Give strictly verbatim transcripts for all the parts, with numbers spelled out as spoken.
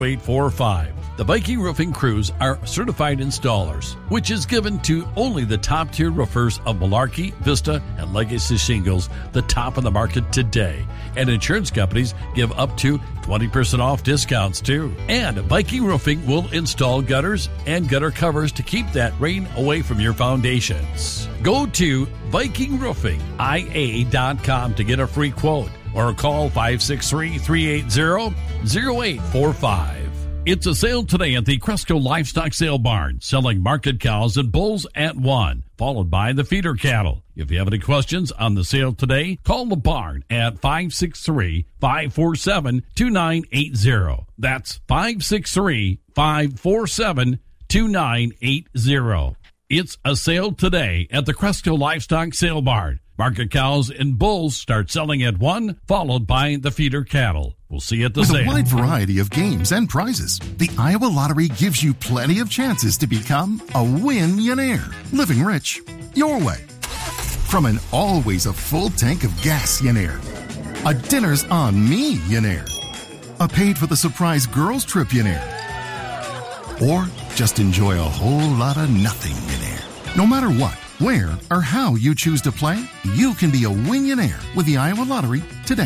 eight four five. The Viking Roofing crews are certified installers, which is given to only the top-tier roofers of Malarkey, Vista, and Legacy Shingles, the top of the market today. And insurance companies give up to twenty percent off discounts, too. And Viking Roofing will install gutters and gutter covers to keep that rain away from your foundations. Go to Viking Roofing I A dot com to get a free quote or call five six three, three eight zero, zero eight four five. It's a sale today at the Cresco Livestock Sale Barn, selling market cows and bulls at one, followed by the feeder cattle. If you have any questions on the sale today, call the barn at five six three, five four seven, two nine eight zero. That's five six three, five four seven, two nine eight zero. It's a sale today at the Cresco Livestock Sale Barn. Market cows and bulls start selling at one, followed by the feeder cattle. We'll see you at the With sale. With a wide variety of games and prizes, the Iowa Lottery gives you plenty of chances to become a win-millionaire. Living rich your way. From an always a full tank of gas-millionaire, a dinner's on me-millionaire, a paid for the surprise girls trip-millionaire, or just enjoy a whole lot of nothing-millionaire. No matter what, where, or how you choose to play, you can be a win-millionaire with the Iowa Lottery today.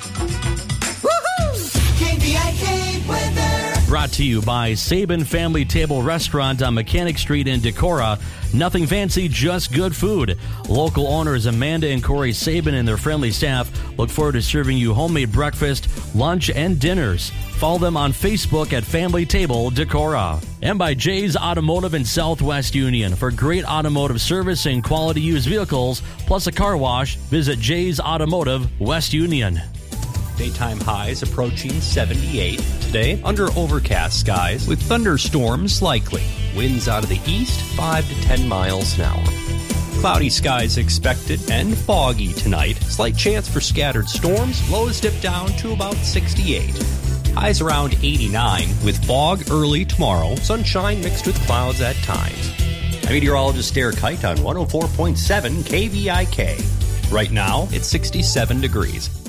K V I K weather. Brought to you by Sabin Family Table Restaurant on Mechanic Street in Decorah. Nothing fancy, just good food. Local owners Amanda and Corey Sabin and their friendly staff look forward to serving you homemade breakfast, lunch, and dinners. Follow them on Facebook at Family Table Decorah. And by Jay's Automotive in Southwest Union. For great automotive service and quality used vehicles, plus a car wash, visit Jay's Automotive, West Union. Daytime highs approaching seventy-eight. Today, under overcast skies with thunderstorms likely. Winds out of the east, five to ten miles an hour. Cloudy skies expected and foggy tonight. Slight chance for scattered storms. Lows dip down to about sixty-eight. Highs around eighty-nine with fog early tomorrow. Sunshine mixed with clouds at times. I'm meteorologist Derek Kite on one oh four point seven K V I K. Right now, it's sixty-seven degrees.